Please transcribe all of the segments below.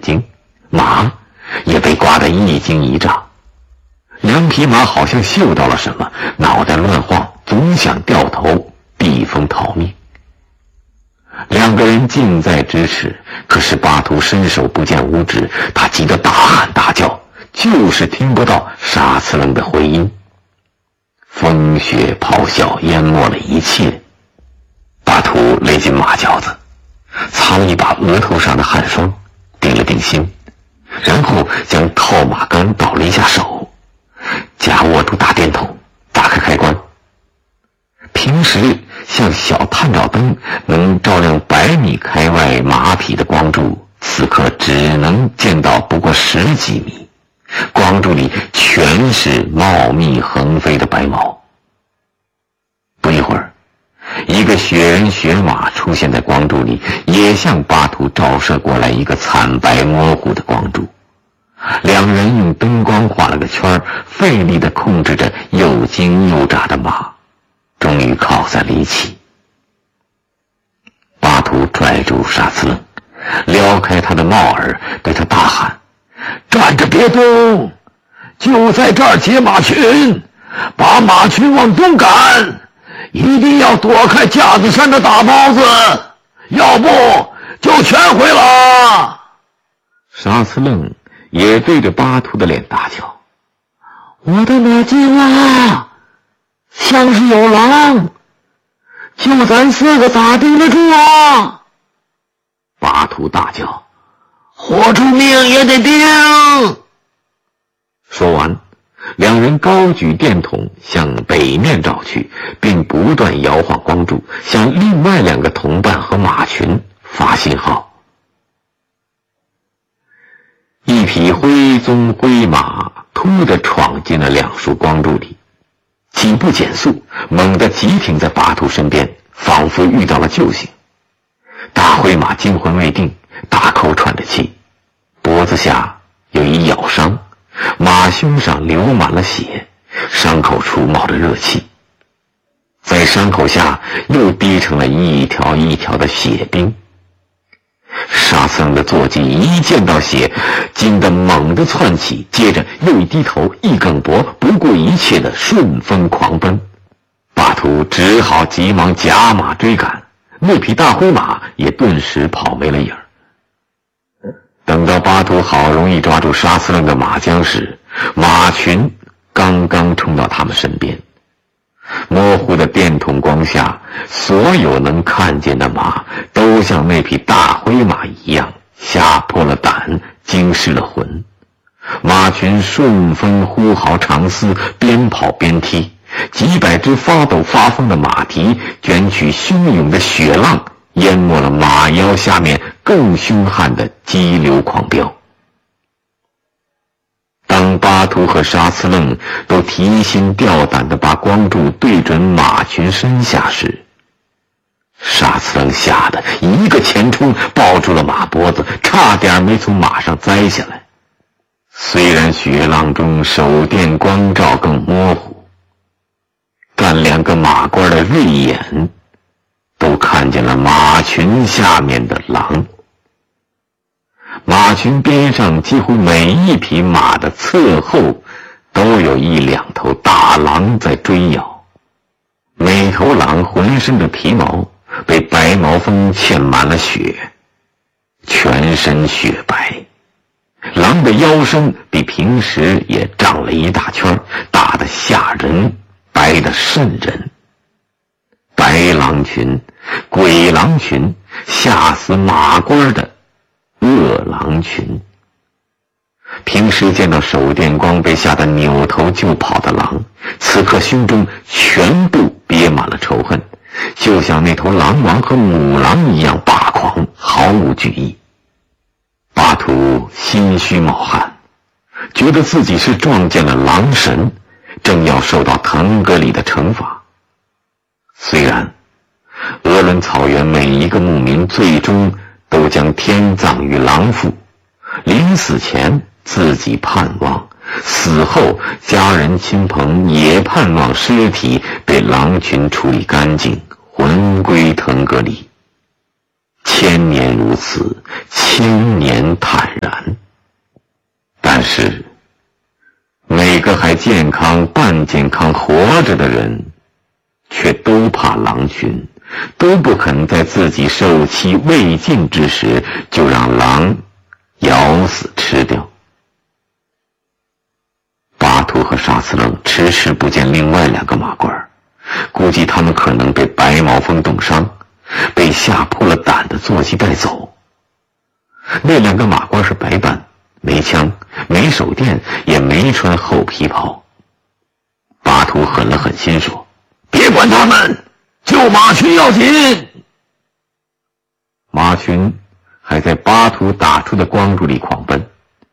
睛，马也被刮得一惊一乍。两匹马好像嗅到了什么，脑袋乱晃，总想掉头避风逃命。两个人近在咫尺，可是巴图伸手不见五指，他急得大喊大叫，就是听不到沙刺楞的回音。风雪咆哮淹没了一切，巴图勒紧马脚子，擦了一把额头上的汗霜，定了定心，然后将套马杆倒了一下手，夹握住大电筒，打开开关。平时像小探照灯能照亮100米开外马匹的光柱，此刻只能见到不过10几米，光柱里全是茂密横飞的白毛。不一会儿，一个雪人雪马出现在光柱里，也向巴图照射过来一个惨白模糊的光柱。两人用灯光画了个圈，费力地控制着又惊又乍的马，终于靠在了一起。巴图拽住沙刺楞，撩开他的帽耳，对他大喊：站着别动，就在这儿解马群，把马群往东赶，一定要躲开架子山的大包子，要不就全毁了。沙刺楞也对着巴图的脸大叫：我的马精啊，像是有狼，就咱4个咋顶得住啊？巴图大叫：豁出命也得顶！说完，两人高举电筒向北面照去，并不断摇晃光柱，向另外2个同伴和马群发信号。一匹灰鬃灰马突地闯进了2束光柱里，几步减速，猛地急停在巴图身边，仿佛遇到了救星。大灰马惊魂未定，大口喘着气，脖子下有一咬伤，马胸上流满了血，伤口处冒着热气，在伤口下又滴成了一条一条的血冰。沙刺楞的坐骑一见到血，惊得猛地窜起，接着又一低头一梗脖，不顾一切的顺风狂奔。巴图只好急忙夹马追赶，那匹大灰马也顿时跑没了影儿。等到巴图好容易抓住沙刺楞的马缰时，马群刚刚冲到他们身边。模糊的电筒光下，所有能看见的马都像那匹大灰马一样吓破了胆，惊失了魂。马群顺风呼号长嘶，边跑边踢，几百只发抖发疯的马蹄卷起汹涌的血浪，淹没了马腰下面更凶悍的激流狂飙。当巴图和沙刺楞都提心吊胆地把光柱对准马群身下时，沙刺楞吓得一个前冲，抱住了马脖子，差点没从马上栽下来。虽然血浪中手电光照更模糊，但2个马官的锐眼都看见了马群下面的狼。马群边上几乎每一匹马的侧后都有1、2头大狼在追咬，每头狼浑身的皮毛被白毛峰嵌满了血，全身雪白，狼的腰身比平时也长了一大圈，大得吓人，白得瘆人。白狼群、鬼狼群，吓死马官的恶狼群。平时见到手电光被吓得扭头就跑的狼，此刻胸中全部憋满了仇恨，就像那头狼王和母狼一样霸狂，毫无惧意。巴图心虚冒汗，觉得自己是撞见了狼神，正要受到腾格里的惩罚。虽然鄂伦草原每一个牧民最终都将天葬于狼腹，临死前自己盼望，死后家人亲朋也盼望尸体被狼群处理干净，魂归腾格里。千年如此，千年坦然。 健康活着的人，却都怕狼群，都不肯在自己受期未尽之时就让狼咬死吃掉。巴图和沙司楞迟迟不见另外2个马倌，估计他们可能被白毛风冻伤，被吓破了胆的坐骑带走。那2个马倌是白扮，没枪，没手电，也没穿厚皮袍。巴图狠了狠心说：“别管他们，救马群要紧。”马群还在巴图打出的光柱里狂奔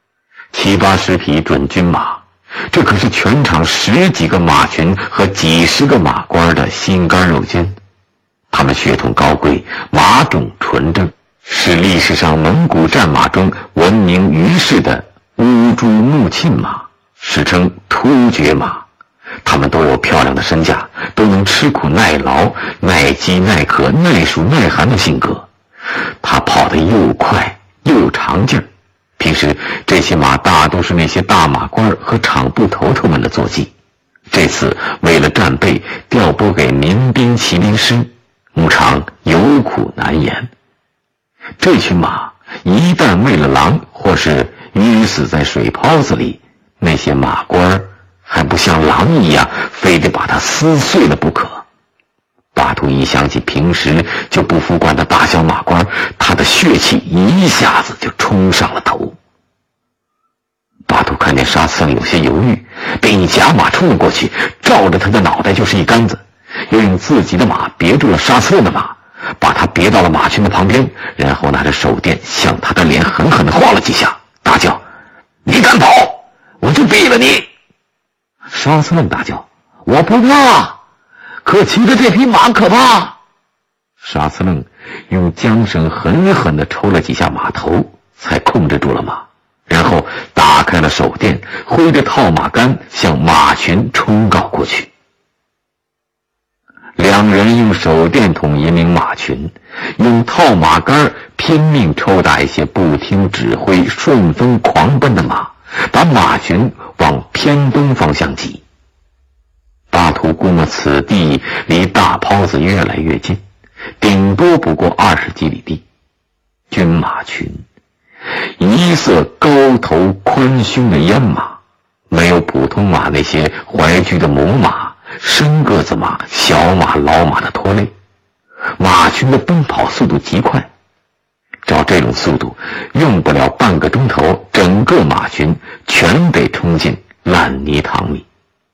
，7、80匹准军马，这可是全场10几个马群和几十个马倌的心肝肉坚。他们血统高贵，马种纯正，是历史上蒙古战马中闻名于世的乌珠木沁马，史称突厥马。他们都有漂亮的身价，都能吃苦耐劳，耐饥耐渴，耐暑耐寒的性格。他跑得又快又有长劲儿。平时这些马大都是那些大马倌和场部头头们的坐骑，这次为了战备调拨给民兵骑兵师，牧场有苦难言。这群马一旦为了狼或是淤死在水泡子里，那些马倌还不像狼一样非得把它撕碎了不可。巴图一想起平时就不服管的大小马倌，他的血气一下子就冲上了头。巴图看见沙司楞有些犹豫，便一夹马冲了过去，照着他的脑袋就是一杆子，又用自己的马别住了沙司楞的马，把他别到了马群的旁边，然后拿着手电向他的脸狠狠地晃了几下，大叫：“你敢跑，我就毙了你！”沙司楞大叫：“我不怕，可骑着这匹马可怕！”沙司楞用缰绳狠狠地抽了几下马头，才控制住了马，然后打开了手电，挥着套马杆向马群冲告过去。2人用手电筒引领马群，用套马杆拼命抽打一些不听指挥顺风狂奔的马，把马群往偏东方向挤。巴图估摸此地离大泡子越来越近，顶多不过20几里地。军马群一色高头宽胸的烟马，没有普通马那些怀具的母马、深个子马、小马、老马的拖累。马群的奔跑速度极快，照这种速度用不了半个钟头，整个马群全得冲进烂泥塘里。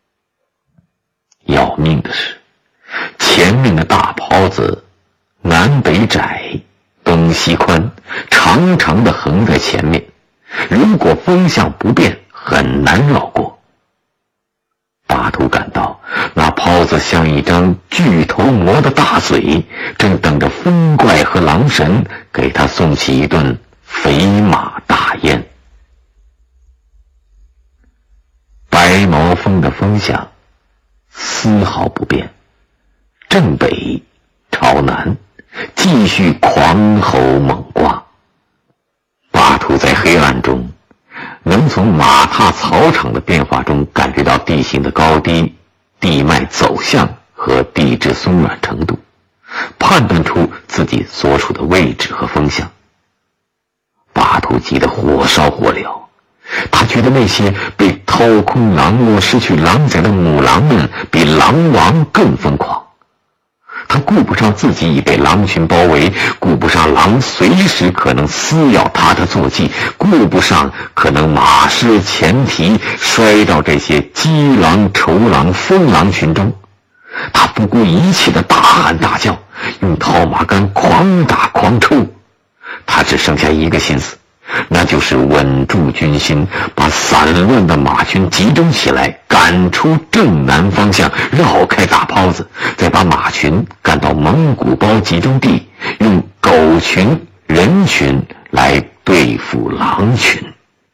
要命的是，前面的大泡子南北窄，东西宽，长长的横在前面，如果风向不变，很难绕过。巴图感到那泡子像一张巨头魔的大嘴，正等着风怪和狼神给他送起一顿肥马大宴。白毛风的风向丝毫不变，正北朝南，继续狂吼猛刮。巴图在黑暗中能从马踏草场的变化中感觉到地形的高低、地脉走向和地质松软程度，判断出自己所处的位置和风向。巴图急得火烧火燎，他觉得那些被掏空狼窝、失去狼崽的母狼们比狼王更疯狂。他顾不上自己已被狼群包围，顾不上狼随时可能撕咬他的坐骑，顾不上可能马失前蹄摔到这些激狼、仇狼、疯狼群中。他不顾一切的大喊大叫，用套马杆狂打狂抽。他只剩下一个心思，那就是稳住军心，把散乱的马群集中起来，赶出正南方向，绕开大泡子，再把马群赶到蒙古包集中地，用狗群、人群来对付狼群。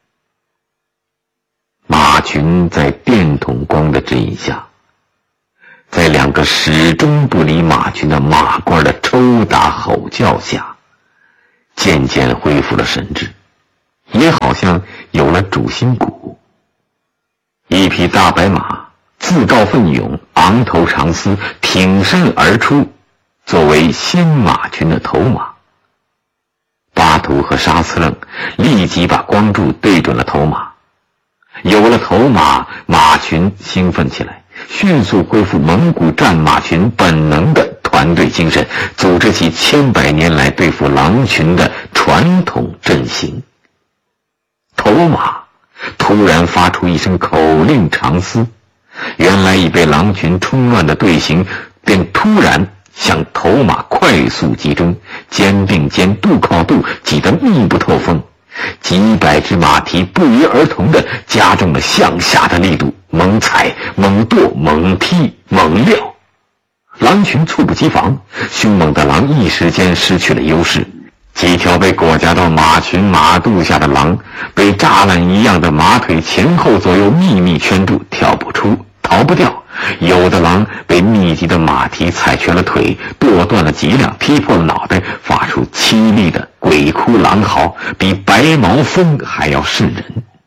马群在电筒光的指引下，在2个始终不理马群的马倌的抽打吼叫下，渐渐恢复了神智，也好像有了主心骨。一匹大白马自告奋勇，昂头长嘶，挺身而出，作为新马群的头马。巴图和沙司楞立即把光柱对准了头马。有了头马，马群兴奋起来，迅速恢复蒙古战马群本能的团队精神，组织起千百年来对付狼群的传统阵型。头马突然发出一声口令长嘶，原来已被狼群冲乱的队形便突然向头马快速集中，肩并肩，肚靠肚，挤得密不透风。几百只马蹄不约而同地加重了向下的力度，猛踩、猛跺、猛踢、猛撂。狼群猝不及防，凶猛的狼一时间失去了优势。几条被裹夹到马群马肚下的狼，被栅栏一样的马腿前后左右秘密圈住，跳不出，逃不掉。有的狼被密集的马蹄踩瘸了腿，剁断了脊梁，踢破了脑袋，发出凄厉的鬼哭狼嚎，比白毛疯还要瘆人。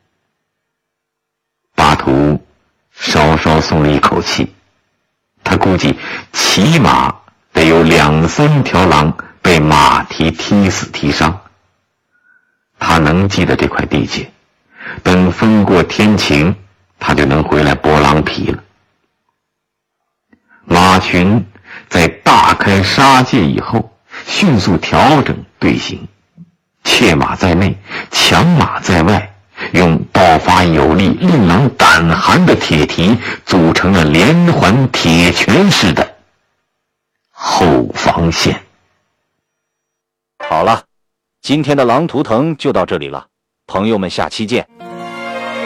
巴图稍稍松了一口气，他估计起码得有2、3条狼被马蹄踢死踢伤。他能记得这块地界，等风过天晴，他就能回来剥狼皮了。马群在大开杀戒以后，迅速调整队形，怯马在内，强马在外，用爆发有力、令狼胆寒的铁蹄组成了连环铁拳式的后防线。 好了，今天的狼图腾就到这里了，朋友们下期见。